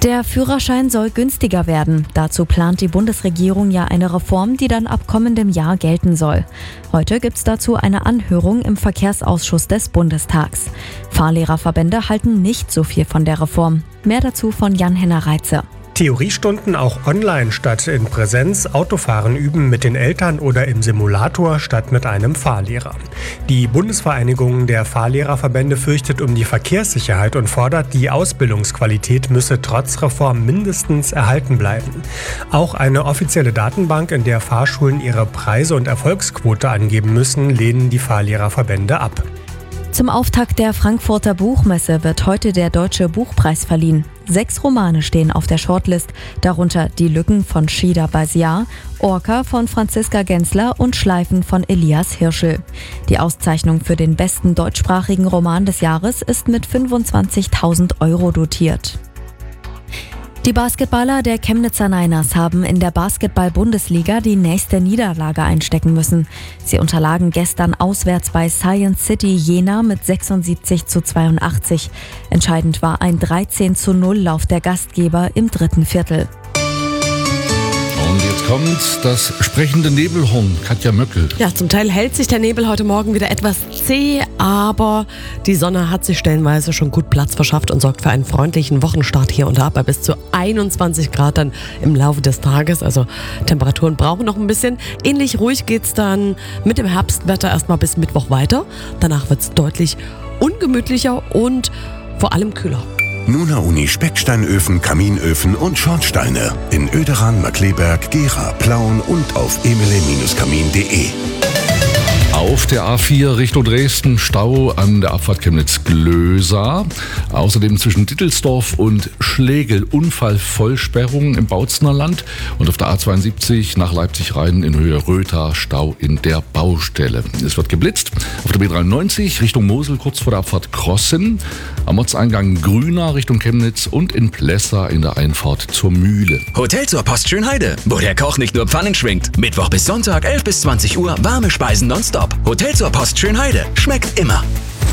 Der Führerschein soll günstiger werden. Dazu plant die Bundesregierung ja eine Reform, die dann ab kommendem Jahr gelten soll. Heute gibt es dazu eine Anhörung im Verkehrsausschuss des Bundestags. Fahrlehrerverbände halten nicht so viel von der Reform. Mehr dazu von Jan-Henner Reitze. Theoriestunden auch online statt in Präsenz, Autofahren üben mit den Eltern oder im Simulator statt mit einem Fahrlehrer. Die Bundesvereinigung der Fahrlehrerverbände fürchtet um die Verkehrssicherheit und fordert, die Ausbildungsqualität müsse trotz Reform mindestens erhalten bleiben. Auch eine offizielle Datenbank, in der Fahrschulen ihre Preise und Erfolgsquote angeben müssen, lehnen die Fahrlehrerverbände ab. Zum Auftakt der Frankfurter Buchmesse wird heute der Deutsche Buchpreis verliehen. 6 Romane stehen auf der Shortlist, darunter Die Lücken von Shida Baziar, Orca von Franziska Gensler und Schleifen von Elias Hirschel. Die Auszeichnung für den besten deutschsprachigen Roman des Jahres ist mit 25.000 € dotiert. Die Basketballer der Chemnitzer Niners haben in der Basketball-Bundesliga die nächste Niederlage einstecken müssen. Sie unterlagen gestern auswärts bei Science City Jena mit 76:82. Entscheidend war ein 13:0 der Gastgeber im dritten Viertel. Und jetzt kommt das sprechende Nebelhorn, Katja Möckel. Ja, zum Teil hält sich der Nebel heute Morgen wieder etwas zäh, aber die Sonne hat sich stellenweise schon gut Platz verschafft und sorgt für einen freundlichen Wochenstart hier und da bei bis zu 21 Grad dann im Laufe des Tages. Also Temperaturen brauchen noch ein bisschen. Ähnlich ruhig geht's dann mit dem Herbstwetter erstmal bis Mittwoch weiter. Danach wird's deutlich ungemütlicher und vor allem kühler. Nuna Uni Specksteinöfen, Kaminöfen und Schornsteine in Oederan, Markkleeberg, Gera, Plauen und auf emele-kamin.de. Auf der A4 Richtung Dresden Stau an der Abfahrt Chemnitz-Glösa. Außerdem zwischen Dittelsdorf und Schlegel Unfallvollsperrung im Bautzener Land. Und auf der A72 nach Leipzig rein in Höhe Rötha Stau in der Baustelle. Es wird geblitzt. Auf der B93 Richtung Mosel kurz vor der Abfahrt Krossen. Am Ortseingang Grüna Richtung Chemnitz und in Plessa in der Einfahrt zur Mühle. Hotel zur Post Schönheide, wo der Koch nicht nur Pfannen schwingt. Mittwoch bis Sonntag 11 bis 20 Uhr warme Speisen nonstop. Hotel zur Post Schönheide. Schmeckt immer.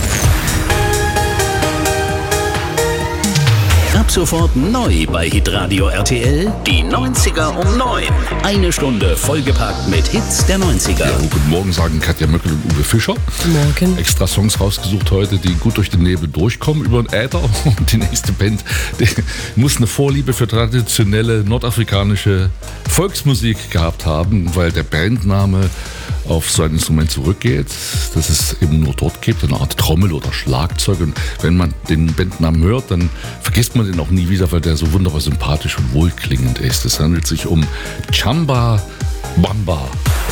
Ab sofort neu bei Hitradio RTL. Die 90er um 9. Eine Stunde vollgepackt mit Hits der 90er. Ja, guten Morgen sagen Katja Möckel und Uwe Fischer. Morgen. Extra Songs rausgesucht heute, die gut durch den Nebel durchkommen über den Äther. Und die nächste Band, die muss eine Vorliebe für traditionelle nordafrikanische Volksmusik gehabt haben, weil der Bandname auf so ein Instrument zurückgeht, das es eben nur dort gibt, eine Art Trommel oder Schlagzeug. Und wenn man den Bandnamen hört, dann vergisst man den auch nie wieder, weil der so wunderbar sympathisch und wohlklingend ist. Es handelt sich um Chamba Wamba.